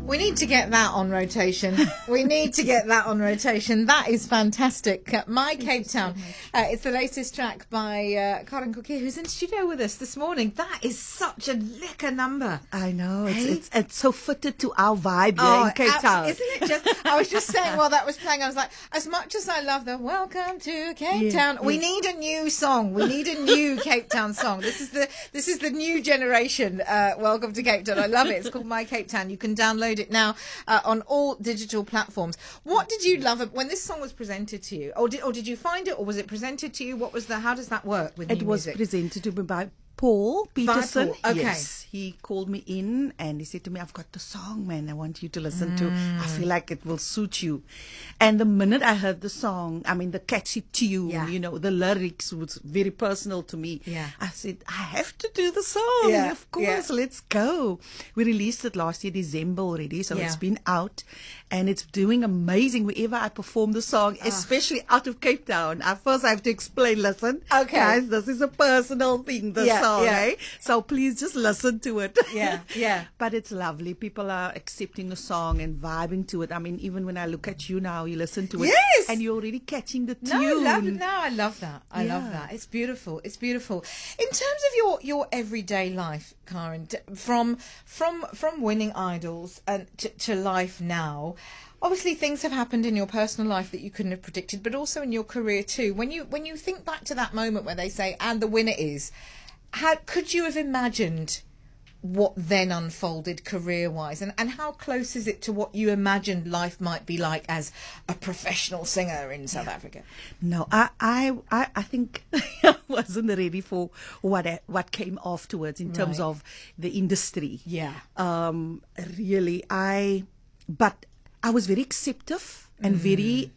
We need to get that on rotation. We need to get that on rotation. That is fantastic. My Cape Town. It's the latest track by Karen Cookie, who's in studio with us this morning. That is such a liquor number. I know. It's so fitted to our vibe here in Cape Town. Isn't it just? I was just saying while that was playing, I was like, as much as I love the Welcome to Cape Town, we need a new song. We need a new Cape Town song. This is the new generation. Welcome to Cape Town. I love it. It's called My Cape Town. You can download it now on all digital platforms. What did you love when this song was presented to you? Or did you find it, or was it presented to you? How does that work with It was music? presented to me by Paul Peterson. By Paul. Okay. Yes, he called me in and he said to me, "I've got the song, man. I want you to listen to. I feel like it will suit you." And the minute I heard the song, I mean the catchy tune, the lyrics was very personal to me. Yeah. I said, "I have to do the song. Yeah. Of course, let's go." We released it last year, December already, so it's been out and it's doing amazing wherever I perform the song, especially out of Cape Town. At first, I have to explain. Listen, okay, guys, this is a personal thing. The song. Eh? So please just listen to it. Yeah. But it's lovely. People are accepting the song and vibing to it. I mean, even when I look at you now, you listen to it. Yes. And you're already catching the tune. I love that. I love that. It's beautiful. It's beautiful. In terms of your everyday life, Karen, from winning Idols and to life now, obviously things have happened in your personal life that you couldn't have predicted, but also in your career too. When you think back to that moment where they say, "And the winner is," how could you have imagined what then unfolded career-wise, and how close is it to what you imagined life might be like as a professional singer in South Africa? No, I think I wasn't ready for what came afterwards in terms of the industry. Yeah. Really, but I was very acceptive and very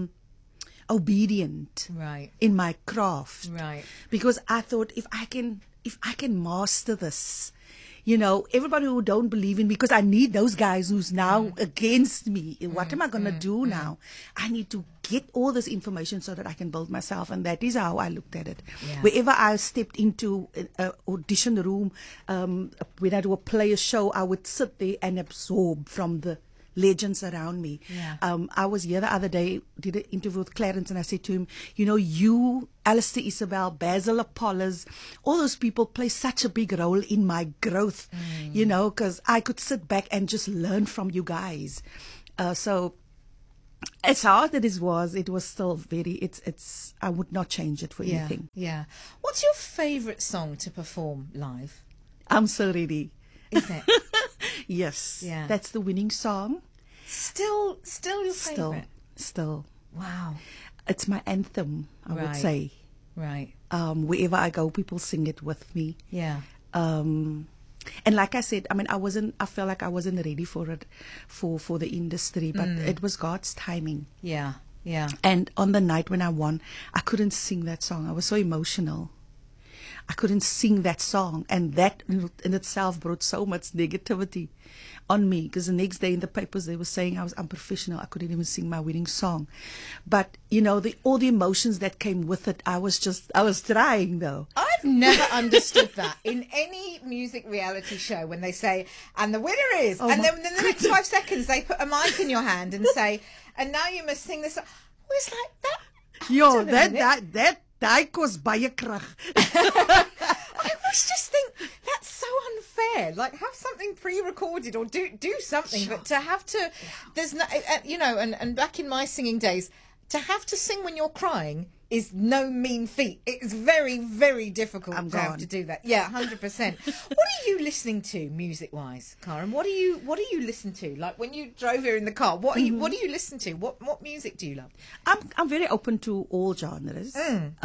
obedient in my craft. Right. Because I thought if I can master this, everybody who don't believe in me, because I need those guys who's now against me. What am I going to do now? I need to get all this information so that I can build myself. And that is how I looked at it. Yeah. Wherever I stepped into an audition room, when I do a play show, I would sit there and absorb from the legends around me. Yeah. I was here the other day, did an interview with Clarence, and I said to him, you, Alistair Isabel, Basil Apollos, all those people play such a big role in my growth, because I could sit back and just learn from you guys. So as hard as it was still very, I would not change it for anything. Yeah. What's your favourite song to perform live? I'm So Ready. Is it? Yes. Yeah. That's the winning song. Still your favourite? Still. Wow. It's my anthem, I would say. Right. Wherever I go, people sing it with me. Yeah. And like I said, I felt like I wasn't ready for it, for the industry, but it was God's timing. Yeah. Yeah. And on the night when I won, I couldn't sing that song. I was so emotional. I couldn't sing that song, and that in itself brought so much negativity on me, because the next day in the papers they were saying I was unprofessional. I couldn't even sing my winning song. But all the emotions that came with it, I was trying though. I've never understood that in any music reality show when they say, "And the winner is," and then in the next 5 seconds they put a mic in your hand and say, "And now you must sing this song." It's like that. Yo, that kos baie krag. I always just think that's so unfair. Like, have something pre-recorded or do something, but to have to, there's no, and back in my singing days, to have to sing when you're crying is no mean feat. It is very, very difficult have to do that. Yeah, 100%. What are you listening to music-wise, Karen? What do you listen to? Like when you drove here in the car, what do you listen to? What music do you love? I'm very open to all genres.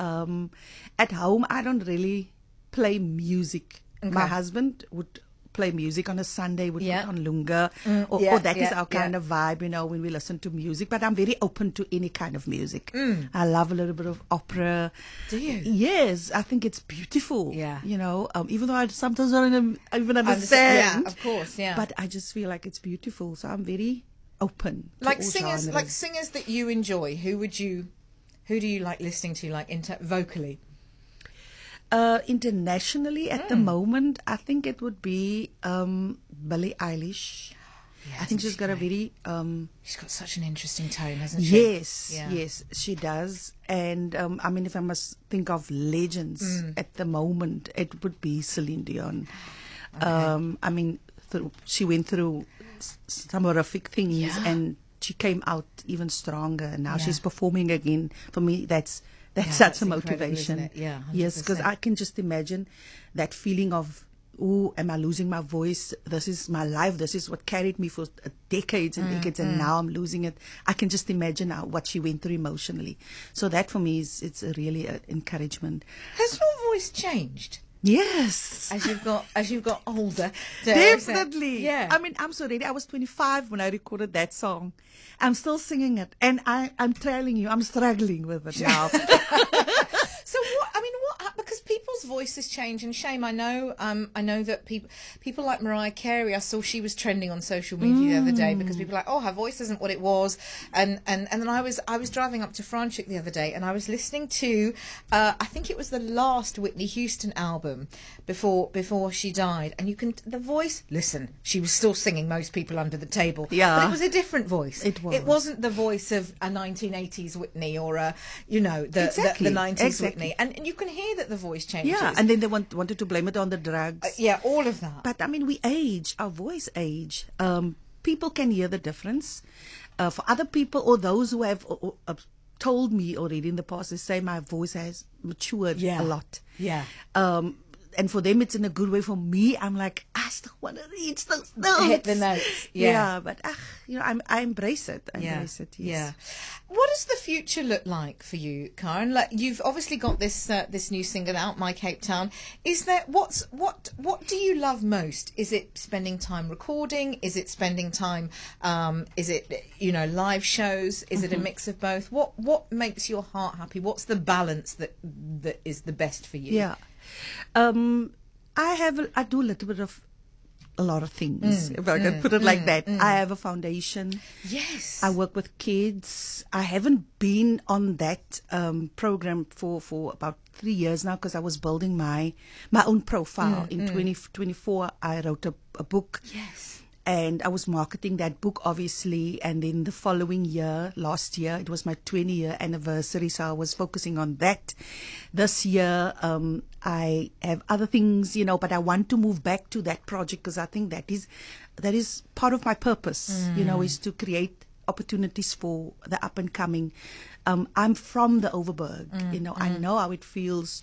At home, I don't really play music. Okay. My husband would play music on a Sunday, would put on Lunga, or that is our kind of vibe, when we listen to music. But I'm very open to any kind of music. I love a little bit of opera. Do you? Yes, I think it's beautiful. Yeah. Even though I sometimes don't even understand. Yeah, of course, yeah. But I just feel like it's beautiful, so I'm very open. Like to all singers, genres. like singers that you enjoy. Who do you like listening to, like vocally? Internationally at the moment, I think it would be Billie Eilish. Yeah, I think isn't she's she got a great? very She's got such an interesting tone, hasn't she? yes, Yeah. yes, she does. And I mean, if I must think of legends at the moment, it would be Celine Dion. I mean, she went through some horrific things, Yeah. and she came out even stronger. And now Yeah. she's performing again. For me, that's Yeah, such that's a incredible, motivation. isn't it? Yeah, yes, because 100%. I can just imagine that feeling of, oh, am I losing my voice? This is my life. This is what carried me for decades and decades, and now I'm losing it. I can just imagine now what she went through emotionally. So that for me it's really an encouragement. Has your voice changed Yes. as you've got older? dare I say? Definitely. Yeah. I mean, I'm so ready. I was 25 when I recorded that song. I'm still singing it. And I'm telling you, I'm struggling with it now. So what? I mean, what? Because people's voices change, and shame. I know that people like Mariah Carey. I saw she was trending on social media the other day because people were like, oh, her voice isn't what it was. And then I was driving up to Franschhoek the other day, and I was listening to I think it was the last Whitney Houston album before she died, and you can the voice. Listen, she was still singing Most People Under the Table. Yeah. But it was a different voice. It was. It wasn't the voice of a 1980s Whitney or a the Exactly. 90s Exactly. Whitney, and you can hear that the voice changes. Yeah. And then they wanted to blame it on the drugs. Yeah, all of that. But I mean, we age, our voice age. People can hear the difference. For other people or those who have told me already in the past, they say my voice has matured Yeah. a lot. Yeah. And for them, it's in a good way. For me, I'm like, I still want to reach those notes. Hit the notes. Yeah. But I embrace it. I embrace it. Yes. Yeah. What does the future look like for you, Karen? Like, you've obviously got this new single out, My Cape Town. Is there what do you love most? Is it spending time recording? Is it spending time? Is it live shows? Is it a mix of both? What makes your heart happy? What's the balance that is the best for you? Yeah. I do a little bit of a lot of things, if I can put it like that. I have a foundation. Yes. I work with kids. I haven't been on that program for about 3 years now because I was building my own profile. In 2024, I wrote a book. Yes. And I was marketing that book, obviously. And then the following year, last year, it was my 20-year anniversary. So I was focusing on that. This year, I have other things, but I want to move back to that project because I think that is part of my purpose, is to create opportunities for the up and coming. I'm from the Overberg, I know how it feels